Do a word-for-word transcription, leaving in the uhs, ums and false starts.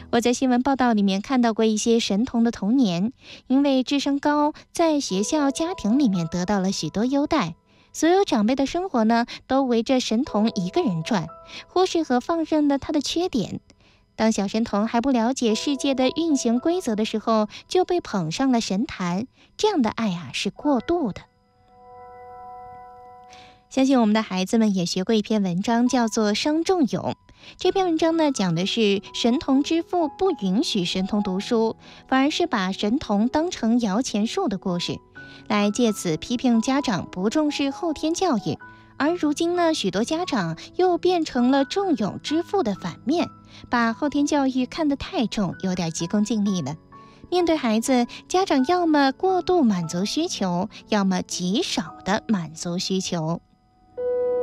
我在新闻报道里面看到过一些神童的童年，因为智商高，在学校、家庭里面得到了许多优待。所有长辈的生活呢，都围着神童一个人转，忽视和放任了他的缺点。当小神童还不了解世界的运行规则的时候，就被捧上了神坛，这样的爱啊是过度的。相信我们的孩子们也学过一篇文章，叫做《伤仲永》。这篇文章呢，讲的是神童之父不允许神童读书，反而是把神童当成摇钱树的故事，来借此批评家长不重视后天教育。而如今呢，许多家长又变成了仲永之父的反面，把后天教育看得太重，有点急功近利了。面对孩子，家长要么过度满足需求，要么极少的满足需求。